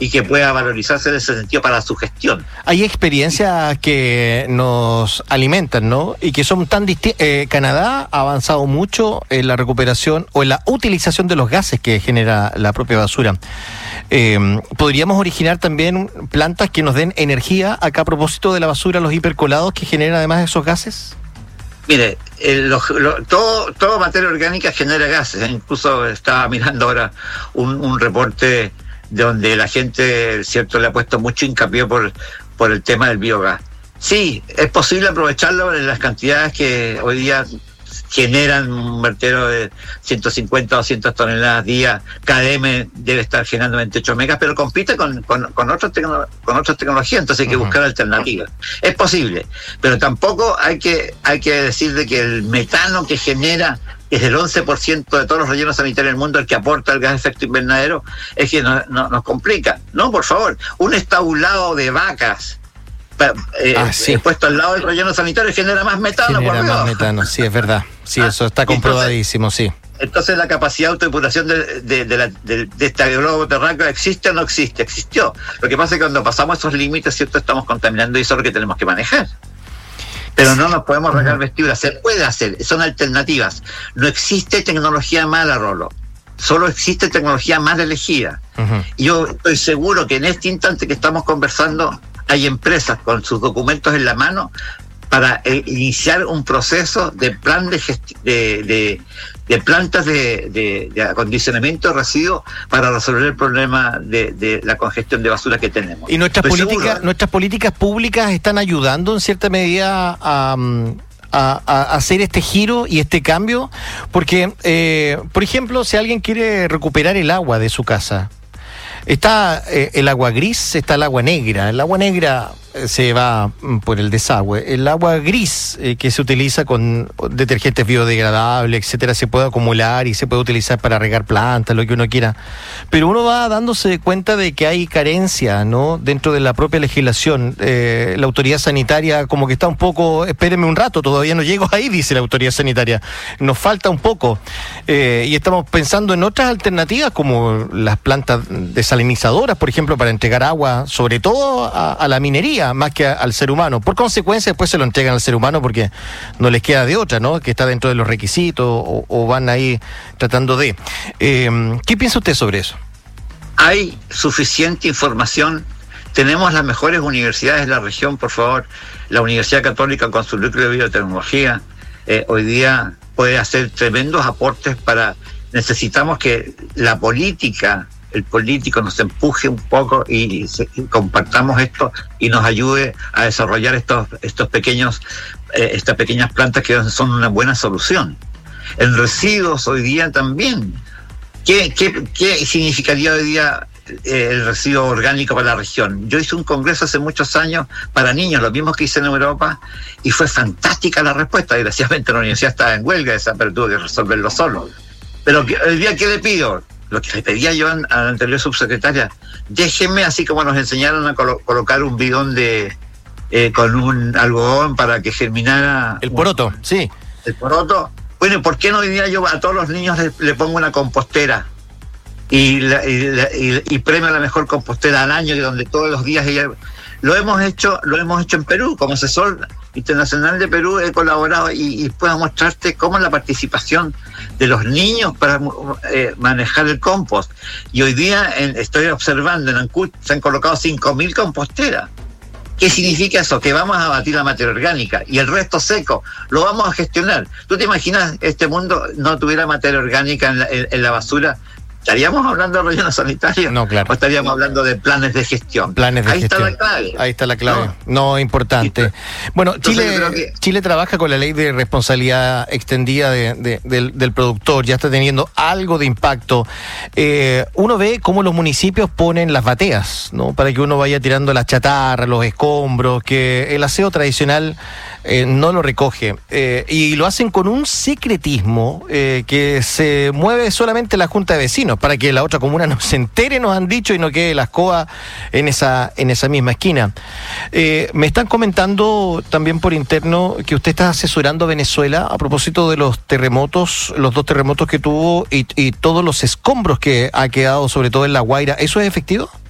y que pueda valorizarse en ese sentido para su gestión. Hay experiencias que nos alimentan, ¿no? Y que son tan distintas. Canadá ha avanzado mucho en la recuperación o en la utilización de los gases que genera la propia basura. ¿Podríamos originar también plantas que nos den energía acá a propósito de la basura, los hipercolados que generan además esos gases? Mire, todo materia orgánica genera gases. Incluso estaba mirando ahora un reporte donde la gente, cierto, le ha puesto mucho hincapié por el tema del biogás. Sí, es posible aprovecharlo en las cantidades que hoy día generan un vertedero de 150 o 200 toneladas día. KDM debe estar generando 28 megas, pero compite con otras tecnologías, entonces hay que buscar alternativas. Es posible, pero tampoco hay que decir de que el metano que genera es el 11% de todos los rellenos sanitarios del mundo el que aporta el gas de efecto invernadero, es que nos complica. No, por favor, un estabulado de vacas puesto al lado del relleno sanitario genera más metano. Genera más metano, sí, es verdad. Sí, eso está comprobadísimo, sí. Entonces la capacidad de autodepuración de este globo terráqueo ¿existe o no existe? Existió. Lo que pasa es que cuando pasamos esos límites, ¿cierto?, estamos contaminando y eso es lo que tenemos que manejar. Pero no nos podemos rasgar vestiduras. Se puede hacer, son alternativas. No existe tecnología mala, Rolo. Solo existe tecnología mal elegida. Y yo estoy seguro que en este instante que estamos conversando hay empresas con sus documentos en la mano para iniciar un proceso de plan de plantas de acondicionamiento de residuos para resolver el problema de la congestión de basura que tenemos. ¿Y nuestras políticas públicas están ayudando en cierta medida a hacer este giro y este cambio? Porque, por ejemplo, si alguien quiere recuperar el agua de su casa, está el agua gris, está el agua negra. El agua negra se va por el desagüe. El agua gris, que se utiliza con detergentes biodegradables, etcétera, se puede acumular y se puede utilizar para regar plantas, lo que uno quiera. Pero uno va dándose cuenta de que hay carencia, ¿no?, dentro de la propia legislación. La autoridad sanitaria como que está un poco, espérenme un rato, todavía no llego ahí, dice la autoridad sanitaria. Nos falta un poco. Y estamos pensando en otras alternativas como las plantas desalinizadoras, por ejemplo, para entregar agua, sobre todo a la minería, más que al ser humano. Por consecuencia, después se lo entregan al ser humano porque no les queda de otra, ¿no?, que está dentro de los requisitos o van ahí tratando de... ¿Qué piensa usted sobre eso? Hay suficiente información. Tenemos las mejores universidades de la región, por favor. La Universidad Católica con su núcleo de biotecnología hoy día puede hacer tremendos aportes necesitamos que la política, el político nos empuje un poco y compartamos esto y nos ayude a desarrollar estas pequeñas plantas que son una buena solución. En residuos hoy día también. ¿Qué significaría hoy día el residuo orgánico para la región? Yo hice un congreso hace muchos años para niños, lo mismo que hice en Europa, y fue fantástica la respuesta. Desgraciadamente la universidad estaba en huelga pero tuve que resolverlo solo. Pero el día que le pido, lo que le pedía yo a la anterior subsecretaria, déjenme, así como nos enseñaron a colocar un bidón con un algodón para que germinara... El poroto, sí. El poroto. Bueno, ¿por qué no hoy día yo a todos los niños le pongo una compostera? Y premio a la mejor compostera al año, donde todos los días lo hemos hecho en Perú. Como asesor internacional de Perú he colaborado y puedo mostrarte cómo la participación de los niños para manejar el compost. Y hoy día estoy observando en Ancud se han colocado 5.000 composteras. ¿Qué significa eso? Que vamos a abatir la materia orgánica y el resto seco lo vamos a gestionar. ¿Tú te imaginas este mundo no tuviera materia orgánica en la basura? ¿Estaríamos hablando de relleno sanitario? No, claro. ¿O estaríamos hablando de planes de gestión? Ahí está la clave. Ahí está la clave. No, importante. Bueno, Chile trabaja con la ley de responsabilidad extendida del productor. Ya está teniendo algo de impacto. Uno ve cómo los municipios ponen las bateas, ¿no?, para que uno vaya tirando las chatarras, los escombros, que el aseo tradicional no lo recoge. Y lo hacen con un secretismo que se mueve solamente la Junta de Vecinos, para que la otra comuna no se entere, nos han dicho, y no quede la escoba en esa misma esquina. Me están comentando también por interno que usted está asesorando a Venezuela a propósito de los terremotos, los 2 terremotos que tuvo y todos los escombros que ha quedado, sobre todo en La Guaira. ¿Eso es efectivo?